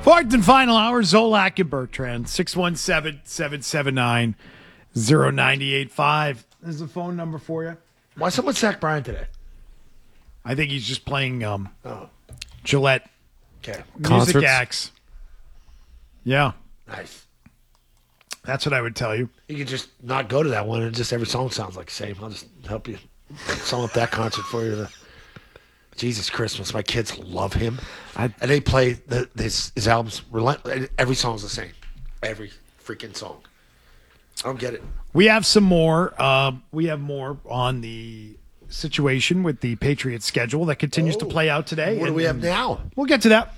Fourth and final hour, Zolak and Bertrand, 617-779-0985. There's a phone number for you. Why someone sack Brian today? I think he's just playing Gillette Okay. music Concerts? acts. Yeah, Nice. that's what I would tell you. You can just not go to that one and just every song sounds like the same. I'll just help you sum up that concert for you. Jesus Christmas. My kids love him. And they play his albums. Every song's the same. Every freaking song. I don't get it. We have some more. We have more on the situation with the Patriots schedule that continues to play out today. What do we have now? We'll get to that.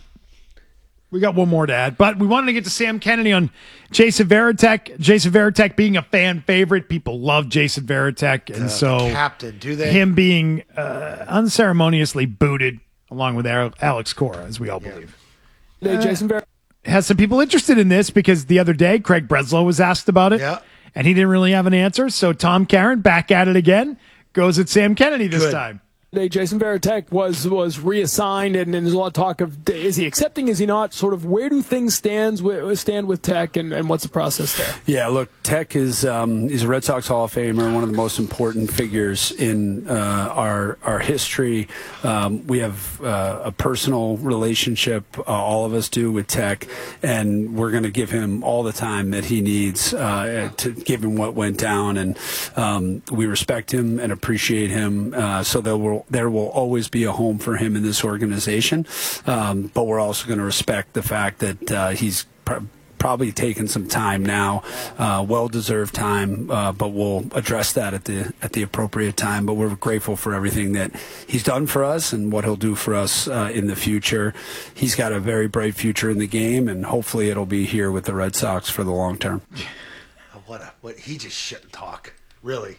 We got one more to add, but we wanted to get to Sam Kennedy on Jason Varitek. Jason Varitek being a fan favorite. People love Jason Varitek, and so Captain, do they? him being unceremoniously booted along with Alex Cora, as we all believe. Hey, Jason Varitek Has some people interested in this because the other day Craig Breslow was asked about it, Yeah. and he didn't really have an answer. So Tom Caron back at it again, goes at Sam Kennedy this Good. time. Today, Jason Varitek was reassigned, and there's a lot of talk of is he accepting, is he not? Sort of where do things stand with Tech, and what's the process there? Yeah, look, Tech is he's a Red Sox Hall of Famer, one of the most important figures in our history. We have a personal relationship, all of us do, with Tech, and we're going to give him all the time that he needs to give him what went down, and we respect him and appreciate him. So there will always be a home for him in this organization, but we're also going to respect the fact that he's probably taken some time now, well-deserved time, but we'll address that at the appropriate time. But we're grateful for everything that he's done for us and what he'll do for us in the future. He's got a very bright future in the game, and hopefully it'll be here with the Red Sox for the long term. What he just shouldn't talk. Really.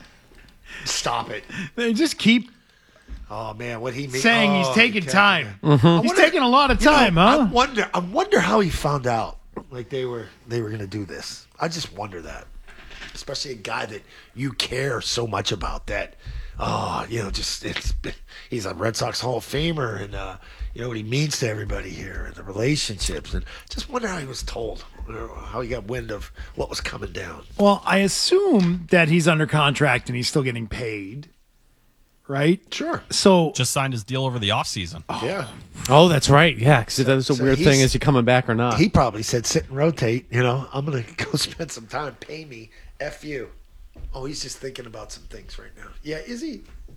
Stop it. They just keep Oh man, what he saying he's taking time. Mm-hmm. He's taking a lot of time, huh? I wonder how he found out like they were going to do this. I just wonder that, especially a guy that you care so much about. That, he's a Red Sox Hall of Famer, and what he means to everybody here, and the relationships, and just wonder how he was told, how he got wind of what was coming down. Well, I assume that he's under contract and he's still getting paid, right? Sure. So Just signed his deal over the offseason. Yeah. Oh, that's right. Yeah, because that's a weird thing. Is he coming back or not? He probably said, sit and rotate. I'm going to go spend some time. Pay me. F you. Oh, he's just thinking about some things right now. Yeah, is he?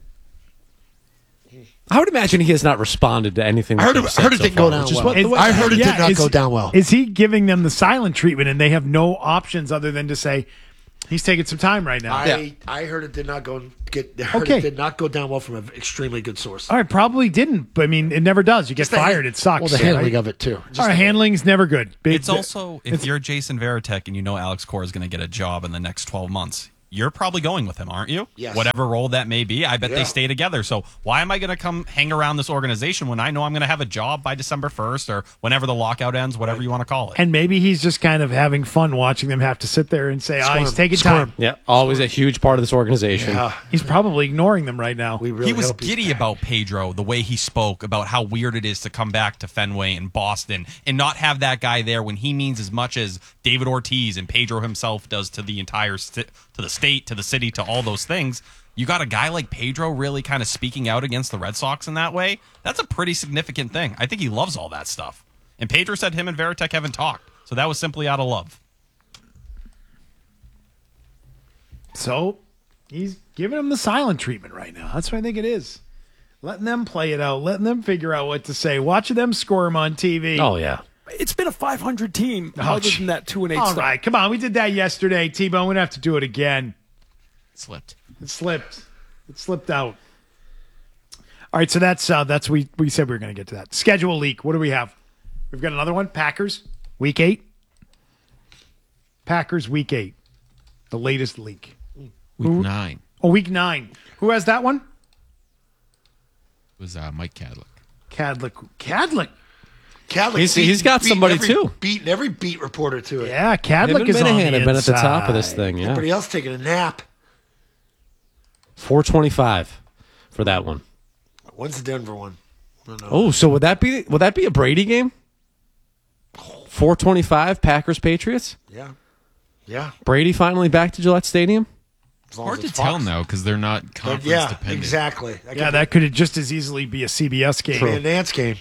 I would imagine he has not responded to anything. I heard it didn't go down well. I heard it did not go down well. Is he giving them the silent treatment and they have no options other than to say he's taking some time right now? I heard it did not go it did not go down well from an extremely good source. All right, probably didn't. But I mean, it never does. You get fired. It sucks. Well, the handling of it too. All right, handling's never good. It's also, if you're Jason Varitek and you know Alex Cora is going to get a job in the next 12 months, you're probably going with him, aren't you? Yes. Whatever role that may be, I bet they stay together. So why am I going to come hang around this organization when I know I'm going to have a job by December 1st or whenever the lockout ends, whatever you want to call it? And maybe he's just kind of having fun watching them have to sit there and say, he's taking time. Yeah, always a huge part of this organization. Yeah. He's probably ignoring them right now. He was giddy about Pedro, the way he spoke about how weird it is to come back to Fenway and Boston and not have that guy there when he means as much as David Ortiz and Pedro himself does to the entire to the state, to the city, to all those things. You got a guy like Pedro really kind of speaking out against the Red Sox in that way. That's a pretty significant thing. I think he loves all that stuff. And Pedro said him and Varitek haven't talked. So that was simply out of love. So he's giving them the silent treatment right now. That's what I think it is. Letting them play it out, letting them figure out what to say, watching them squirm on TV. Oh, yeah. It's been a 500 team other than that 2-8 All start. right, come on. We did that yesterday, T-Bone. We're going to have to do it again. Slipped. It slipped. It slipped out. All right, so that's we said we were going to get to that. Schedule leak. What do we have? We've got another one. Packers, week 8. Packers, week 8. The latest leak. Week 9. Oh, week 9. Who has that one? It was Mike Cadlick. Cadlick. He's got somebody too. Beating every beat reporter to it. Yeah, Cadlick Him and is on Minahan the have been at the top of inside. this thing. Yeah, Everybody else taking a nap. 425 for that one. When's the Denver one? I don't know. Oh, so would that be a Brady game? 425, Packers, Patriots. Yeah. Yeah. Brady finally back to Gillette Stadium. As long Hard as to it's tell Fox. now because they're not conference Yeah, dependent. exactly. Yeah, that could just as easily be a CBS game. be a Nance game.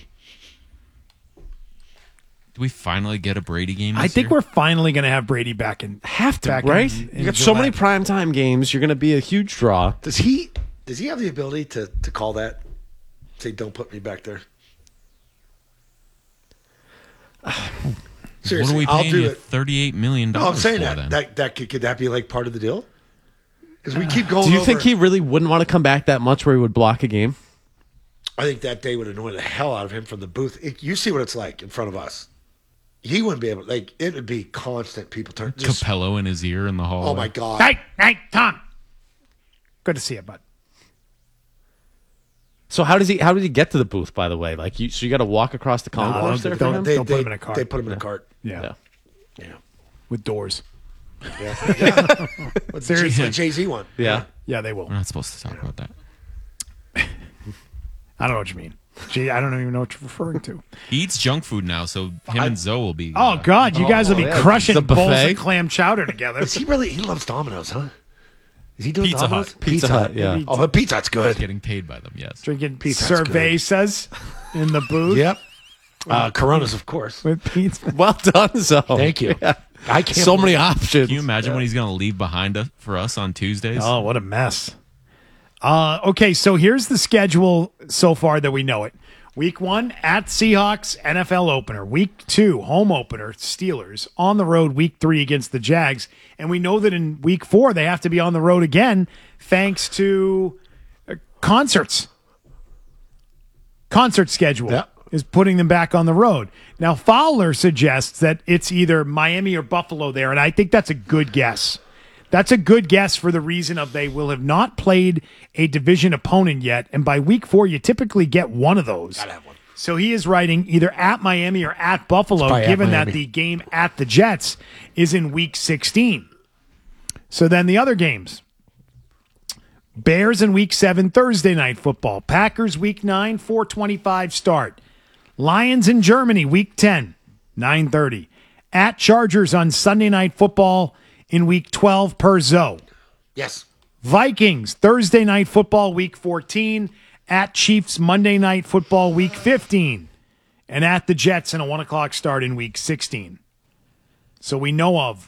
Do we finally get a Brady game? I this think year? we're finally going to have Brady back in. Have to, Back right? in You got so many Gillette. primetime games. You're going to be a huge draw. Does he have the ability to call that? Say, don't put me back there. Seriously, What are we I'll paying do you it. $38 million No, I'm saying for that. then? That could that be like part of the deal? Because we keep going. Do you over, think he really wouldn't want to come back that much where he would block a game? I think that day would annoy the hell out of him from the booth. You see what it's like in front of us. He wouldn't be able. Like it would be constant. People turn. Just, Capello in his ear in the hall. oh my god! Hey, Tom. Good to see you, bud. So how does he get to the booth? By the way, like so you got to walk across the concourse there for don't- him. Don't put him in a cart. They put him in a cart. Yeah. Yeah. With doors. Yeah. Seriously. Jay-Z one. Yeah. Yeah, they will. We're not supposed to talk about that. I don't know what you mean. Gee, I don't even know what you're referring to. He eats junk food now, so him and Zoe will be. Oh, God. You guys will be yeah, crushing the bowls buffet. of clam chowder together. Is he really? He loves Domino's, huh? Is he doing Pizza Domino's? Hut. Pizza Hut, yeah. Oh, but Pizza Hut's good. getting paid by them. Yes. Drinking Pizza Hut's cervezas in the booth Yep. Coronas, of course. with pizza. Well done, Zoe. Thank you. Yeah. I can't. So many options. Can you imagine what he's going to leave behind for us on Tuesdays? Oh, what a mess. Okay, so here's the schedule so far that we know it. Week 1, at Seahawks, NFL opener. Week 2, home opener, Steelers. On the road, week 3 against the Jags. And we know that in week 4, they have to be on the road again thanks to concerts. Concert schedule Yeah. is putting them back on the road. Now, Fowler suggests that it's either Miami or Buffalo there, and I think that's a good guess. That's a good guess for the reason of they will have not played a division opponent yet, and by week 4, you typically get one of those. Gotta have one. So he is writing either at Miami or at Buffalo, probably at given that Miami. the game at the Jets is in week 16. So then the other games. Bears in week 7, Thursday night football. Packers week 9, 4:25 start. Lions in Germany week 10, 9:30. At Chargers on Sunday night football in week 12 per Zoe. Yes. Vikings Thursday night football week 14. At Chiefs Monday night football week 15. And at the Jets in a 1 o'clock start in week 16. So we know of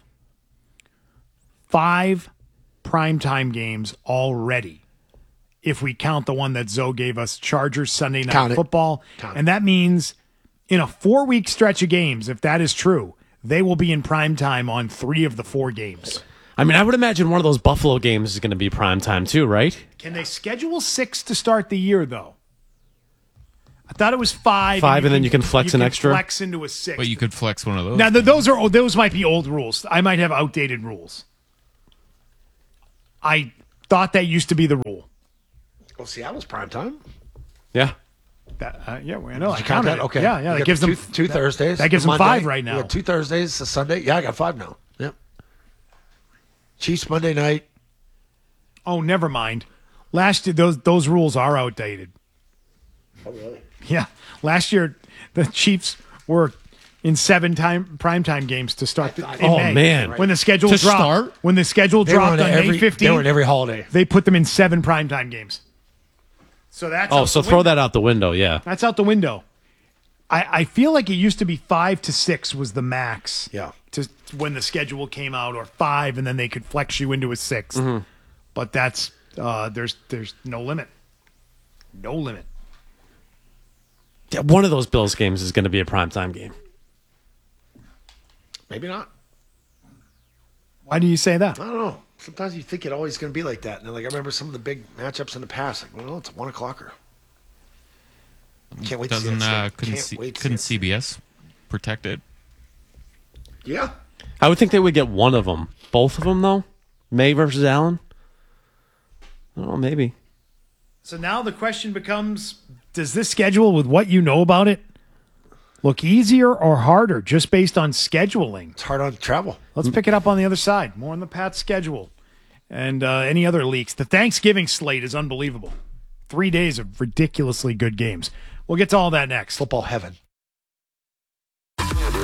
5 primetime games already. If we count the one that Zoe gave us, Chargers Sunday night Count it. football. Count it. And that means in a 4-week stretch of games, if that is true, they will be in primetime on 3 of the 4 games. I mean, I would imagine one of those Buffalo games is going to be prime time too, right? Can they schedule 6 to start the year, though? I thought it was 5. 5, and then you can flex an extra? Flex into a 6. But you could flex one of those. Now, those might be old rules. I might have outdated rules. I thought that used to be the rule. Well, Seattle's prime time. Yeah. Yeah, I know. I You count counted that? it. Okay. Yeah, You that got gives them two Thursdays. that gives them Monday. 5 right now. You got 2 Thursdays, a Sunday. Yeah, I got 5 now. Yep. Chiefs Monday night. Oh, never mind. Last year, those rules are outdated. Oh, really? Yeah, last year the Chiefs were in 7 primetime games to start. In Oh, May. man. When the schedule To dropped, start? when the schedule They were dropped on on May They 15th, were in every holiday. they put them in 7 primetime games. So that's Oh, out so the throw window. that out the window. Yeah. That's out the window. I feel like it used to be 5 to 6 was the max. Yeah. To when the schedule came out, or 5, and then they could flex you into a 6. Mm-hmm. But that's there's no limit. No limit. Yeah, one of those Bills games is going to be a primetime game. Maybe not. Why do you say that? I don't know. Sometimes you think it always going to be like that. And then, like, I remember some of the big matchups in the past. Like, well, it's a 1 o'clocker. Can't wait to see Doesn't that. couldn't CBS protect it? Yeah. I would think they would get one of them. Both of them, though? May versus Allen? I don't know, maybe. So now the question becomes, does this schedule, with what you know about it, look easier or harder just based on scheduling? It's hard on travel. Let's pick it up on the other side. More on the Pats schedule. And any other leaks. The Thanksgiving slate is unbelievable. 3 days of ridiculously good games. We'll get to all that next. Football heaven.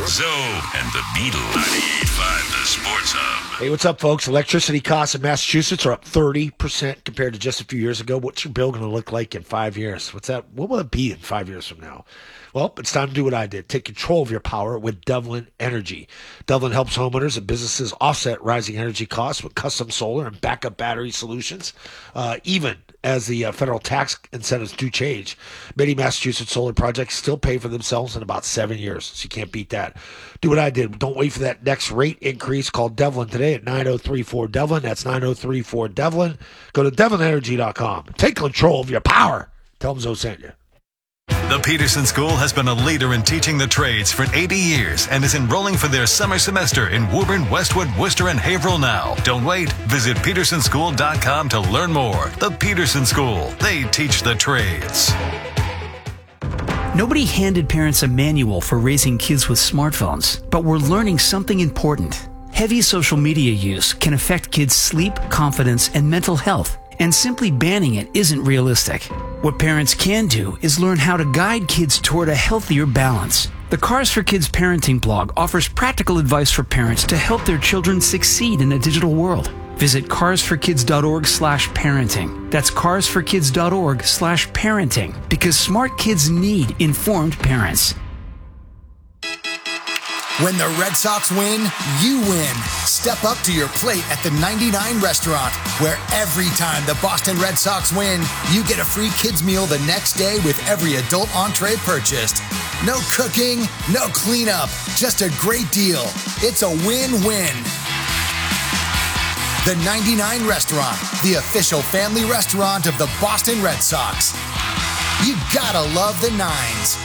Zoe and the Beatles. 98.5 The Sports Hub. Hey, what's up, folks? Electricity costs in Massachusetts are up 30% compared to just a few years ago. What's your bill going to look like in 5 years? What's that? What will it be in 5 years from now? Well, it's time to do what I did. Take control of your power with Devlin Energy. Devlin helps homeowners and businesses offset rising energy costs with custom solar and backup battery solutions, even as the federal tax incentives do change. Many Massachusetts solar projects still pay for themselves in about 7 years, so you can't beat that. Do what I did. Don't wait for that next rate increase. Call Devlin today at 9034-DEVLIN. That's 9034-DEVLIN. Go to devlinenergy.com. Take control of your power. Tell them Zoe sent you. The Peterson School has been a leader in teaching the trades for 80 years and is enrolling for their summer semester in Woburn, Westwood, Worcester, and Haverhill now. Don't wait. Visit petersonschool.com to learn more. The Peterson School. They teach the trades. Nobody handed parents a manual for raising kids with smartphones, but we're learning something important. Heavy social media use can affect kids' sleep, confidence, and mental health, and simply banning it isn't realistic. What parents can do is learn how to guide kids toward a healthier balance. The Cars for Kids parenting blog offers practical advice for parents to help their children succeed in a digital world. Visit carsforkids.org/parenting. That's carsforkids.org/parenting, because smart kids need informed parents. When the Red Sox win, you win. Step up to your plate at the 99 Restaurant, where every time the Boston Red Sox win, you get a free kids meal the next day with every adult entree purchased. No cooking, no cleanup, just a great deal. It's a win-win. The 99 Restaurant, the official family restaurant of the Boston Red Sox. You gotta love the Nines.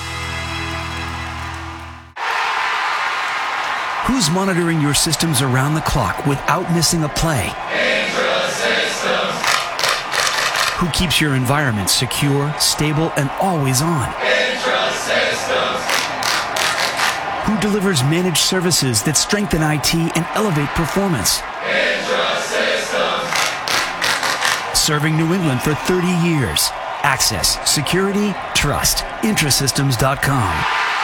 Who's monitoring your systems around the clock without missing a play? Intra-Systems. Who keeps your environment secure, stable, and always on? Intra-Systems. Who delivers managed services that strengthen IT and elevate performance? Intra-Systems. Serving New England for 30 years. Access, security, trust. Intrasystems.com.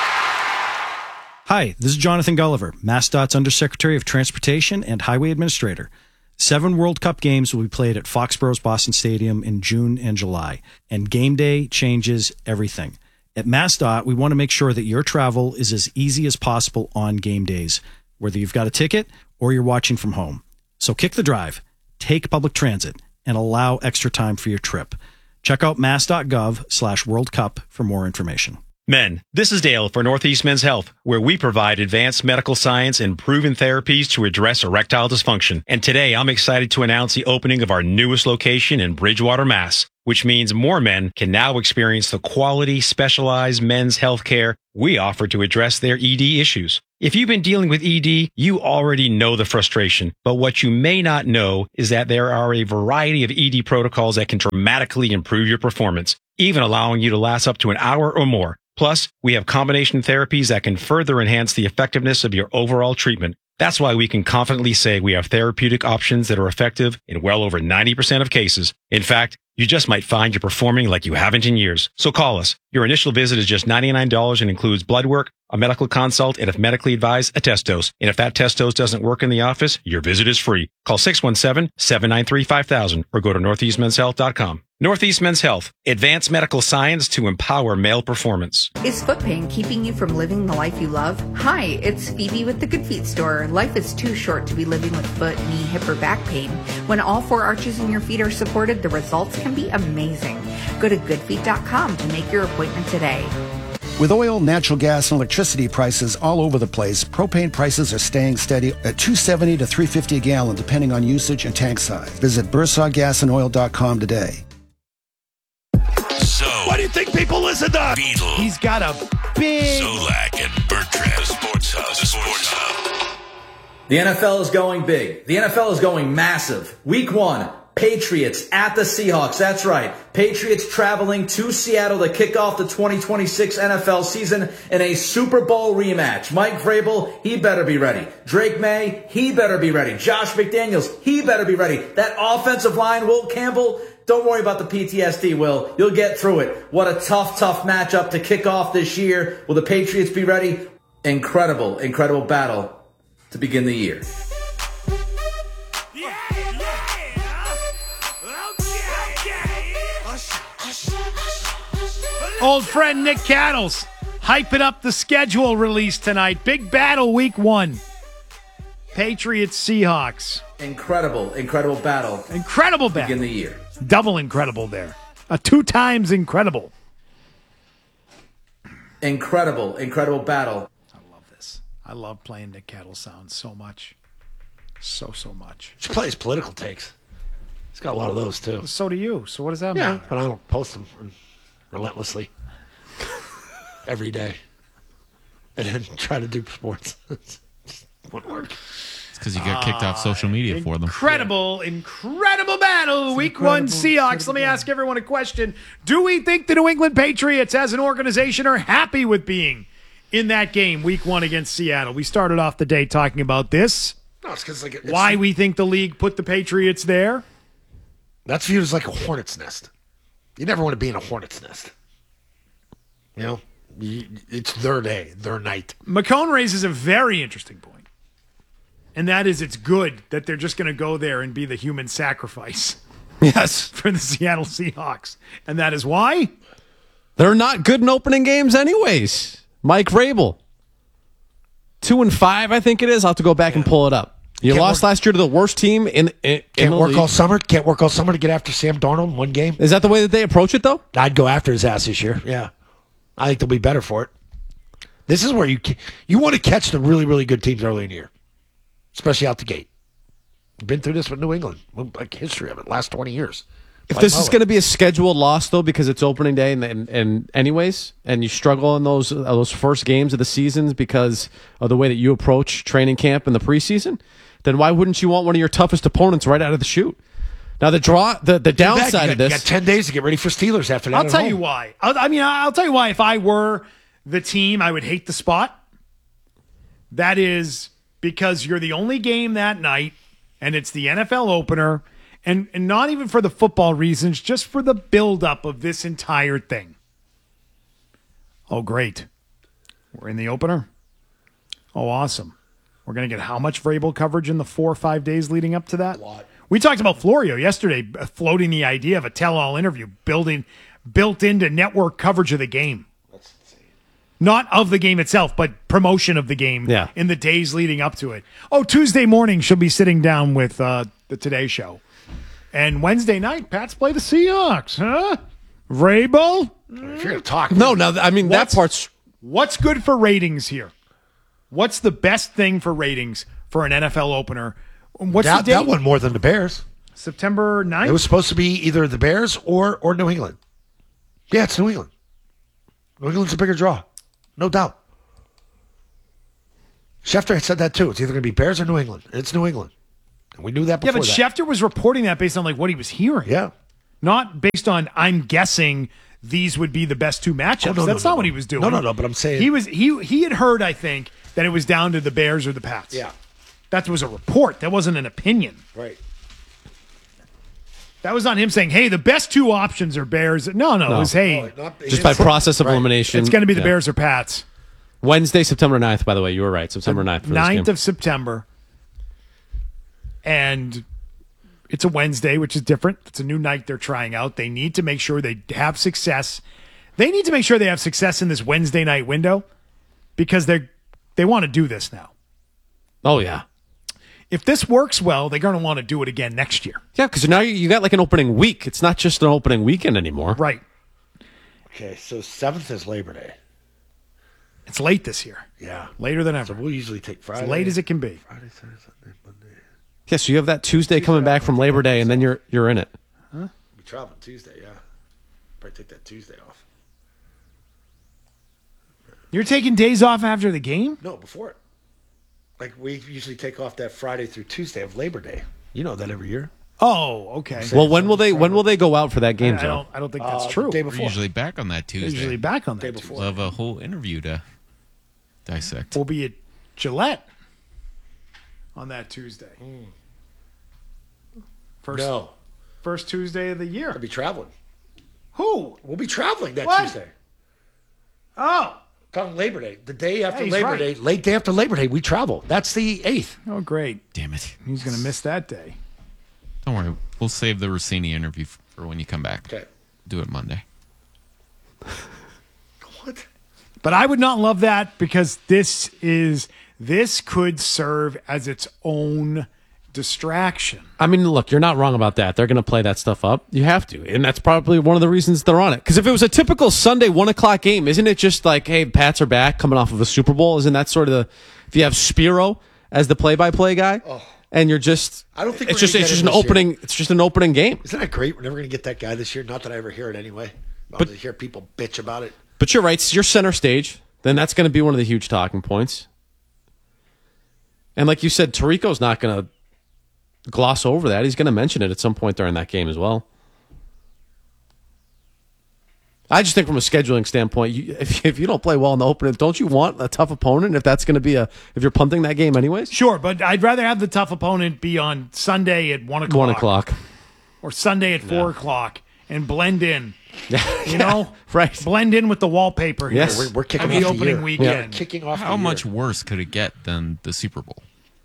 Hi, this is Jonathan Gulliver, MassDOT's Undersecretary of Transportation and Highway Administrator. 7 World Cup games will be played at Foxborough's Boston Stadium in June and July, and game day changes everything. At MassDOT, we want to make sure that your travel is as easy as possible on game days, whether you've got a ticket or you're watching from home. So kick the drive, take public transit, and allow extra time for your trip. Check out mass.gov/World Cup for more information. Men, this is Dale for Northeast Men's Health, where we provide advanced medical science and proven therapies to address erectile dysfunction. And today I'm excited to announce the opening of our newest location in Bridgewater, Mass., which means more men can now experience the quality, specialized men's health care we offer to address their ED issues. If you've been dealing with ED, you already know the frustration, but what you may not know is that there are a variety of ED protocols that can dramatically improve your performance, even allowing you to last up to an hour or more. Plus, we have combination therapies that can further enhance the effectiveness of your overall treatment. That's why we can confidently say we have therapeutic options that are effective in well over 90% of cases. In fact, you just might find you're performing like you haven't in years. So call us. Your initial visit is just $99 and includes blood work, a medical consult, and if medically advised, a test dose. And if that test dose doesn't work in the office, your visit is free. Call 617-793-5000 or go to northeastmenshealth.com. Northeast Men's Health, advanced medical science to empower male performance. Is foot pain keeping you from living the life you love? Hi, it's Phoebe with the Good Feet store. Life is too short to be living with foot, knee, hip, or back pain. When all 4 arches in your feet are supported, the results can be amazing. Go to goodfeet.com to make your appointment today. With oil, natural gas, and electricity prices all over the place, propane prices are staying steady at $2.70 to $3.50 a gallon, depending on usage and tank size. Visit BursawGasAndOil.com today. So, why do you think people listen to Beatles? He's got a big Solak and Bertrand. Sports Hub. The NFL is going big. The NFL is going massive. Week 1, Patriots at the Seahawks. That's right. Patriots traveling to Seattle to kick off the 2026 NFL season in a Super Bowl rematch. Mike Vrabel, he better be ready. Drake May, he better be ready. Josh McDaniels, he better be ready. That offensive line, Will Campbell, don't worry about the PTSD, Will. You'll get through it. What a tough matchup to kick off this year. Will the Patriots be ready? incredible, incredible battle to begin the year. Old friend Nick Cattles hyping up the schedule release tonight. Big battle week 1. Patriots Seahawks. Incredible, incredible battle. Incredible battle. Begin the year. Double incredible there. 2 times incredible. Incredible, incredible battle. I love this. I love playing Nick Cattles sounds so much. So much. He plays political takes. He's got a lot of those, too. So do you. So what does that Yeah, mean? but I don't post them relentlessly every day. And then try to do sports. Just wouldn't work. It's because you got kicked off social media for them. Incredible battle. Week 1 Seahawks. Let me ask everyone a question. Do we think the New England Patriots as an organization are happy with being in that game week 1 against Seattle? We started off the day talking about this. No, it's because why we think the league put the Patriots there. That's viewed as like a hornet's nest. You never want to be in a hornet's nest. You know? It's their day, their night. McCone raises a very interesting point. And that is it's good that they're just going to go there and be the human sacrifice. Yes. For the Seattle Seahawks. And that is why? They're not good in opening games anyways. Mike Vrabel. 2-5, I think it is. I'll have to go back and pull it up. You lost last year to the worst team in Can't the work league. all summer. Can't work all summer to get after Sam Darnold in one game. Is that the way that they approach it, though? I'd go after his ass this year. Yeah. I think they'll be better for it. This is where you want to catch the really, really good teams early in the year, especially out the gate. Been through this with New England, like history of it, last 20 years. If this is going to be a scheduled loss, though, because it's opening day and anyways, and you struggle in those first games of the seasons because of the way that you approach training camp and the preseason, then why wouldn't you want one of your toughest opponents right out of the chute? Now, the downside of this... You got 10 days to get ready for Steelers after that. I'll tell you why. I'll tell you why. If I were the team, I would hate the spot. That is because you're the only game that night, and it's the NFL opener, and not even for the football reasons, just for the buildup of this entire thing. Oh, great. We're in the opener? Oh, awesome. We're going to get how much Vrabel coverage in the 4 or 5 days leading up to that? A lot. We talked about Florio yesterday, floating the idea of a tell-all interview built into network coverage of the game. That's insane. Not of the game itself, but promotion of the game in the days leading up to it. Oh, Tuesday morning she'll be sitting down with the Today Show. And Wednesday night, Pats play the Seahawks, huh? Vrabel? If you're going to talk... that part's... What's good for ratings here? What's the best thing for ratings for an NFL opener? What's the date? That one more than the Bears. September 9th? It was supposed to be either the Bears or New England. Yeah, it's New England. New England's a bigger draw. No doubt. Schefter had said that too. It's either going to be Bears or New England. It's New England. And we knew that before but Schefter was reporting that based on what he was hearing. Yeah. Not based on, I'm guessing these would be the best 2 matchups. That's not what he was doing. No, but I'm saying... He had heard, I think, that it was down to the Bears or the Pats. Yeah. That was a report. That wasn't an opinion. Right. That was not him saying, hey, the best 2 options are Bears. No. It was, hey. Just by process of elimination. It's going to be the Bears or Pats. Wednesday, September 9th, by the way. You were right. September 9th. 9th of September. And it's a Wednesday, which is different. It's a new night they're trying out. They need to make sure they have success. They need to make sure they have success in this Wednesday night window because they want to do this now. Oh, yeah. If this works well, they're going to want to do it again next year. Yeah, because now you got like an opening week. It's not just an opening weekend anymore. Right. Okay, so 7th is Labor Day. It's late this year. Yeah. Later than ever. So we'll usually take Friday. As late as it can be. Friday, Saturday, Sunday, Monday. Yeah, so you have that Tuesday coming back from Labor Day, and then you're in it. Huh? We'll be traveling Tuesday, yeah. Probably take that Tuesday off. You're taking days off after the game? No, before it. Like, we usually take off that Friday through Tuesday of Labor Day. You know that every year. Oh, okay. Well, when will they go out for that game, Joe? I don't think that's true. Day We're before. usually back on that Tuesday. Usually back on that Day Tuesday. before. We'll have a whole interview to dissect. We'll be at Gillette on that Tuesday. First Tuesday of the year. I'll be traveling. Who? We'll be traveling that What? Tuesday. Oh. On Labor Day. The day after he's Labor right. Day, late day after Labor Day, we travel. That's the 8th. Oh, great. Damn it. He's going to miss that day. Don't worry. We'll save the Rossini interview for when you come back. Okay. Do it Monday. What? But I would not love that because this could serve as its own distraction. I mean, look, you're not wrong about that. They're going to play that stuff up. You have to. And that's probably one of the reasons they're on it. Because if it was a typical Sunday 1 o'clock game, isn't it just like, hey, Pats are back coming off of a Super Bowl? Isn't that sort of the, if you have Spiro as the play-by-play guy, and you're just, I don't think it's we're just gonna it's get just him an this opening. year. It's just an opening game. Isn't that great? We're never going to get that guy this year. Not that I ever hear it anyway. But to hear people bitch about it. But you're right. It's your center stage. Then that's going to be one of the huge talking points. And like you said, Tirico's not going to gloss over that. He's going to mention it at some point during that game as well. I just think from a scheduling standpoint, if you don't play well in the opener, don't you want a tough opponent if that's going to be if you're punting that game anyways? Sure, but I'd rather have the tough opponent be on Sunday at 1 o'clock. 1 o'clock. Or Sunday at 4 o'clock and blend in. You know? Right. Blend in with the wallpaper here. Yes. We're kicking the off the opening year. weekend. We're kicking off How the year. much worse could it get than the Super Bowl?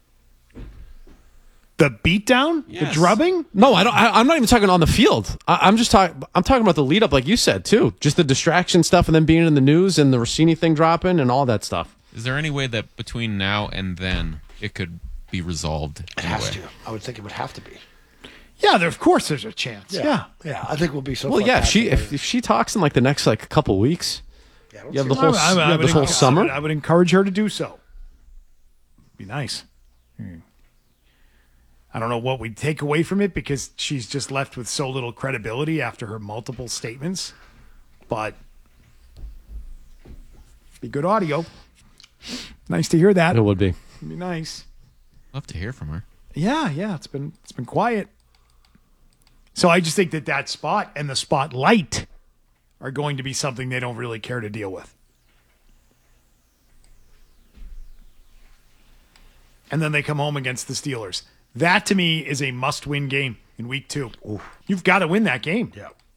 The beatdown? The Yes. drubbing? No, I don't. I'm not even talking on the field. I'm just talking. I'm talking about the lead up, like you said too. Just the distraction stuff, and then being in the news, and the Rossini thing dropping, and all that stuff. Is there any way that between now and then it could be resolved? It has to. I would think it would have to be. Yeah, of course there's a chance. Yeah. Yeah, I think we'll be so Well, far yeah. past If she talks in like the next like couple weeks, you have the whole I you have would the whole encourage- summer. I would encourage her to do so. Be nice. I don't know what we'd take away from it because she's just left with so little credibility after her multiple statements. But be good audio. Nice to hear that. It would be. It'd be nice. Love to hear from her. Yeah, it's been quiet. So I just think that spot and the spotlight are going to be something they don't really care to deal with. And then they come home against the Steelers. That to me is a must-win game in week 2. Ooh. You've got to win that game.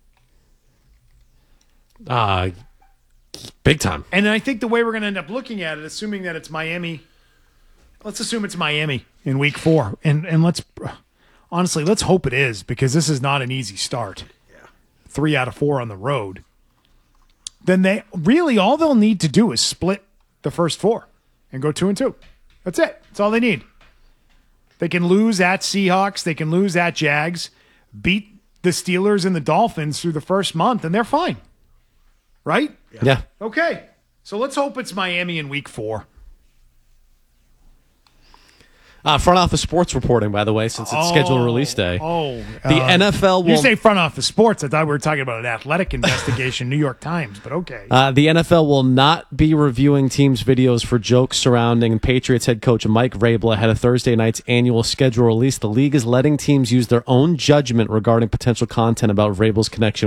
Yeah. Big time. And I think the way we're going to end up looking at it, assuming that it's Miami, let's assume it's Miami in week 4. And let's hope it is because this is not an easy start. Yeah. 3 out of 4 on the road. Then they really all they'll need to do is split the first 4 and go 2-2. That's it. That's all they need. They can lose at Seahawks. They can lose at Jags, beat the Steelers and the Dolphins through the first month, and they're fine. Right? Yeah. Okay. So let's hope it's Miami in week 4. Front office sports reporting, by the way, since it's scheduled release day. The NFL will. You say front office sports. I thought we were talking about an athletic investigation, New York Times, but okay. The NFL will not be reviewing teams' videos for jokes surrounding Patriots head coach Mike Vrabel ahead of Thursday night's annual schedule release. The league is letting teams use their own judgment regarding potential content about Vrabel's connection